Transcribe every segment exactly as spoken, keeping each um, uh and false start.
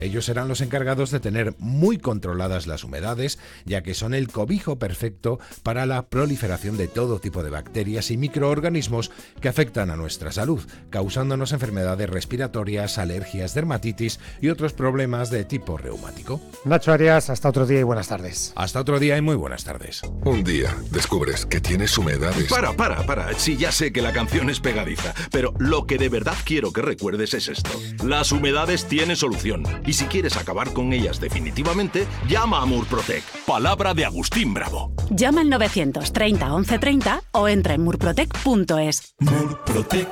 Ellos serán los encargados de tener muy controladas las humedades, ya que son el cobijo perfecto para la proliferación de todo tipo de bacterias y microorganismos que afectan a nuestra salud, causándonos enfermedades respiratorias, alergias, dermatitis y otros problemas de tipo reumático. Nacho Arias, hasta otro día y buenas tardes. Hasta otro día y muy buenas tardes. Un día descubres que tienes humedades. Para, para, para. Sí, ya sé que la canción es pegadiza, pero lo que de verdad quiero que recuerdes es esto. Las humedades tienen solución. Y si quieres acabar con ellas definitivamente, llama a Murprotec. Palabra de Agustín Bravo. Llama al novecientos treinta once treinta o entra en murprotec punto es. Murprotec.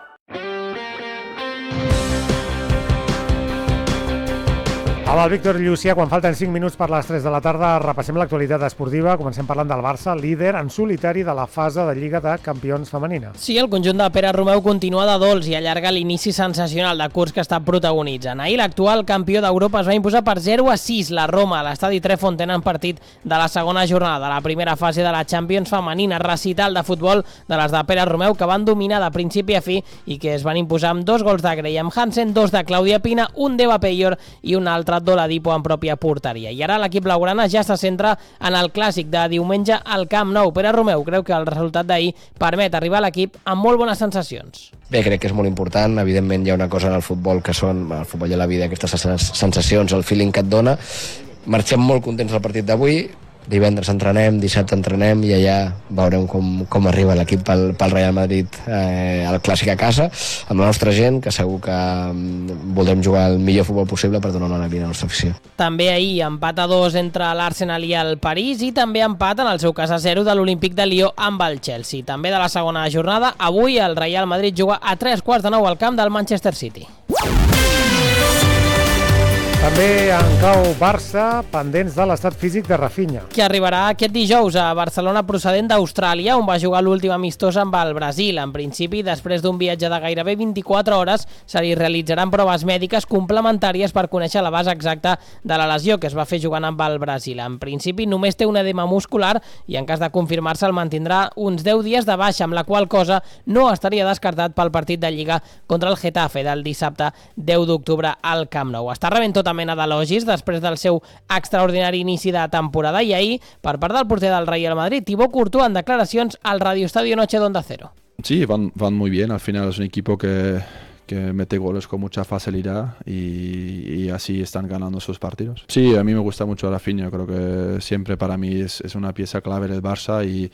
Amb el Víctor Llucià, quan falten cinc minuts per les tres de la tarda, repassem l'actualitat esportiva. Comencem parlant del Barça, líder en solitari de la fase de Lliga de Campions femenina. Sí, el conjunt de Pere Romeu continua de dolç i allarga l'inici sensacional de curs que està protagonitzant. Ahir l'actual campió d'Europa es va imposar per zero a sis la Roma a l'estadi Trefontaine en partit de la segona jornada de la primera fase de la Champions femenina, recital de futbol de les de Pere Romeu que van dominar de principi a fi i que es van imposar amb dos gols de Graham Hansen, dos de Clàudia Pina, un d'Eva Peyor i un altre d'Oladipo en pròpia porteria. I ara l'equip blaugrana ja se centra en el clàssic de diumenge al Camp Nou. Pere Romeu creu que el resultat d'ahir permet arribar a l'equip amb molt bones sensacions. Bé, crec que és molt important. Evidentment hi ha una cosa en el futbol que són, el futbol i la vida, aquestes sensacions, el feeling que et dona. Marxem molt contents del partit d'avui. Divendres entrenem, dissabte entrenem i allà veurem com, com arriba l'equip pel, pel Real Madrid eh, al clàssic a casa, amb la nostra gent, que segur que voldrem jugar el millor futbol possible per donar una alegria a la nostra afició. També ahir empat a dos entre l'Arsenal i el París i també empat en el seu cas a zero de l'Olímpic de Lió amb el Chelsea. També de la segona jornada, avui el Real Madrid juga a tres quarts de nou al camp del Manchester City. També en clau Barça, pendents de l'estat físic de Rafinha. Que arribarà aquest dijous a Barcelona procedent d'Austràlia, on va jugar l'últim amistós amb el Brasil. En principi, després d'un viatge de gairebé vint-i-quatre hores, se li realitzaran proves mèdiques complementàries per conèixer l'abast exacta de la lesió que es va fer jugant amb el Brasil. En principi, només té un edema muscular i en cas de confirmar-se el mantindrà uns deu dies de baixa, amb la qual cosa no estaria descartat pel partit de Lliga contra el Getafe del dissabte deu d'octubre al Camp Nou. Està rebent tota mena d'elogis després del seu extraordinari inici de temporada i ahir, per part del porter del Real Madrid, Thibaut Courtois, en declaracions al Radio Estadio Noche de Onda Cero. Sí, van, van muy bien. Al final es un equipo que, que mete goles con mucha facilidad y, y así están ganando sus partidos. Sí, a mí me gusta mucho Rafinha. Creo que siempre para mí es, es una pieza clave del Barça y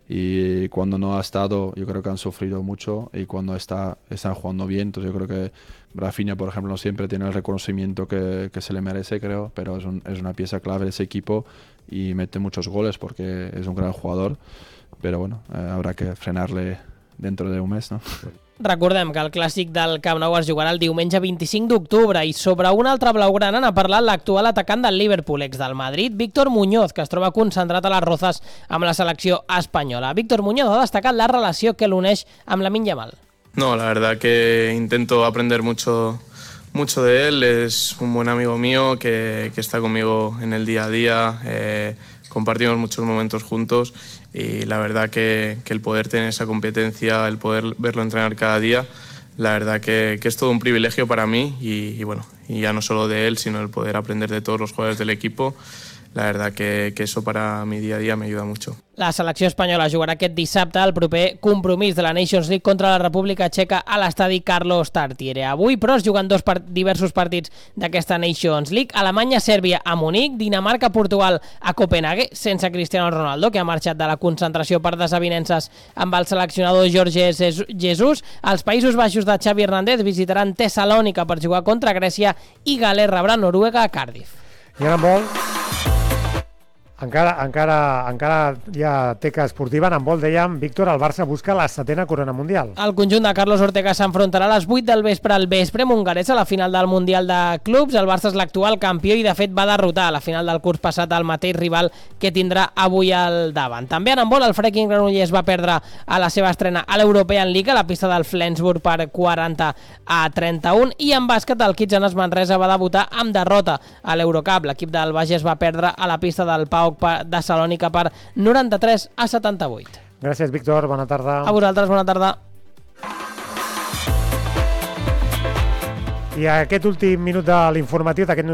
y cuando no ha estado yo creo que han sufrido mucho y cuando está están jugando bien. Entonces yo creo que Rafinha, por ejemplo, siempre tiene el reconocimiento que, que se le merece, creo, pero es, un, es una pieza clave de ese equipo y mete muchos goles porque es un gran jugador, pero bueno, eh, habrá que frenarle dentro de un mes, ¿no? Recordem que el clàssic del Camp Nou es jugarà el diumenge vint-i-cinc d'octubre i sobre un altre blaugrana n'ha parlat l'actual atacant del Liverpool, ex del Madrid, Víctor Muñoz, que es troba concentrat a les Rozas amb la selecció espanyola. Víctor Muñoz ha destacat la relació que l'uneix amb Lamine Yamal. No, la verdad que intento aprender mucho, mucho de él. Es un buen amigo mío que, que está conmigo en el día a día. Eh, compartimos muchos momentos juntos y la verdad que, que el poder tener esa competencia, el poder verlo entrenar cada día, la verdad que, que es todo un privilegio para mí y, y bueno, y ya no solo de él, sino el poder aprender de todos los jugadores del equipo. La verdad que, que eso para mi día a día me ayuda mucho. La selecció espanyola jugarà aquest dissabte el proper compromís de la Nations League contra la República Txeca a l'estadi Carlos Tartiere. Avui, però, es juguen dos part diversos partits d'aquesta Nations League. Alemanya-Sèrbia a Munic, Dinamarca-Portugal a Copenhague, sense Cristiano Ronaldo, que ha marxat de la concentració per desavinences amb el seleccionador Jorge Jesus. Els Països Baixos de Xavi Hernández visitaran Tessalònica per jugar contra Grècia i Gales rebrà Noruega a Cardiff. I ara en vol... Encara, encara, encara hi ha teca esportiva. En handbol, dèiem, Víctor, el Barça busca la setena corona mundial. El conjunt de Carlos Ortega s'enfrontarà a les vuit del vespre al vespre amb Ungaretti a la final del Mundial de Clubs. El Barça és l'actual campió i, de fet, va derrotar a la final del curs passat el mateix rival que tindrà avui al davant. També en handbol, el Freaking Granollers va perdre a la seva estrena a l'European League a la pista del Flensburg per quaranta a trenta-un. I en bàsquet, el Kitchener Manresa va debutar amb derrota a l'Eurocup. L'equip del Bages va perdre a la pista del Pau de Salònica per noranta-tres a setanta-vuit. Gràcies, Víctor. Bona tarda. A vosaltres, bona tarda. I aquest últim minut de l'informatiu d'aquest